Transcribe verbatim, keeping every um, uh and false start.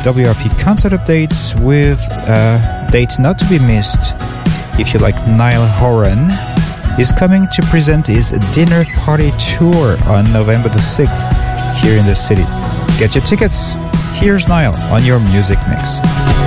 W R P concert updates with a date not to be missed. If you like, Niall Horan is coming to present his dinner party tour on November the sixth here in the city. Get your tickets. Here's Niall on your music mix.